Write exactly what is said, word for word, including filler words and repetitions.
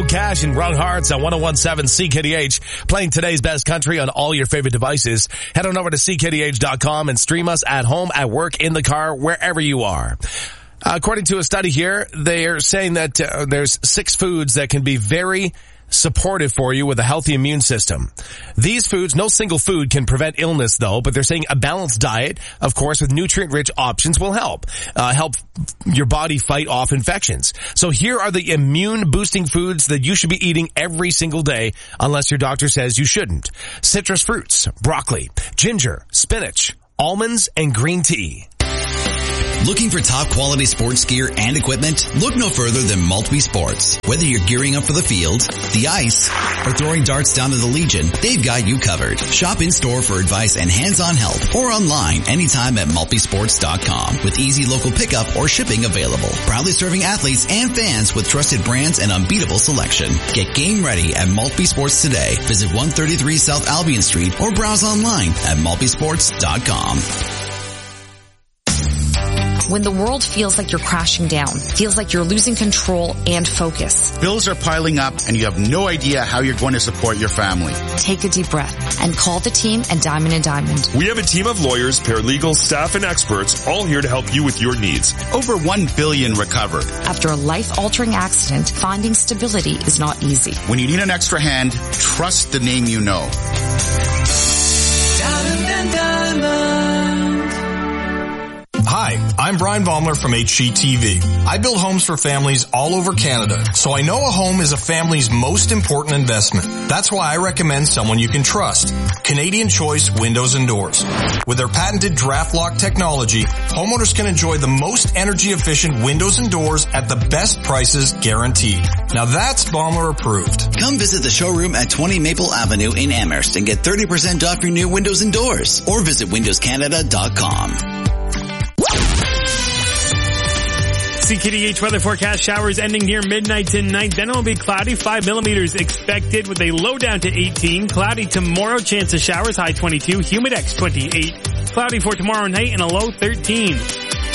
No Cash and Wrong Hearts on one oh one point seven C K D H, playing today's best country on all your favorite devices. Head on over to C K D H dot com and stream us at home, at work, in the car, wherever you are. Uh, according to a study here, they're saying that uh, there's six foods that can be very supportive for you with a healthy immune system. These foods, no single food can prevent illness though, but they're saying a balanced diet, of course, with nutrient-rich options will help, uh, help your body fight off infections. So here are the immune-boosting foods that you should be eating every single day, unless your doctor says you shouldn't. Citrus fruits, broccoli, ginger, spinach, almonds, and green tea. Looking for top quality sports gear and equipment? Look no further than Maltby Sports. Whether you're gearing up for the field, the ice, or throwing darts down to the Legion, they've got you covered. Shop in store for advice and hands-on help, or online anytime at maltby sports dot com with easy local pickup or shipping available. Proudly serving athletes and fans with trusted brands and unbeatable selection. Get game ready at Maltby Sports today. Visit one thirty-three South Albion Street or browse online at maltby sports dot com. When the world feels like you're crashing down, feels like you're losing control and focus. Bills are piling up and you have no idea how you're going to support your family. Take a deep breath and call the team at Diamond and Diamond. We have a team of lawyers, paralegals, staff, and experts all here to help you with your needs. Over one billion recovered. After a life-altering accident, finding stability is not easy. When you need an extra hand, trust the name you know. Diamond and Diamond. Hi, I'm Brian Baumler from H G T V. I build homes for families all over Canada, so I know a home is a family's most important investment. That's why I recommend someone you can trust. Canadian Choice Windows and Doors. With their patented draft lock technology, homeowners can enjoy the most energy efficient windows and doors at the best prices guaranteed. Now that's Baumler approved. Come visit the showroom at twenty Maple Avenue in Amherst and get thirty percent off your new windows and doors, or visit windows canada dot com. C K D H weather forecast: showers ending near midnight tonight. Then it will be cloudy, five millimeters expected with a low down to eighteen. Cloudy tomorrow, chance of showers, high twenty-two. Humidex twenty-eight. Cloudy for tomorrow night and a low thirteen.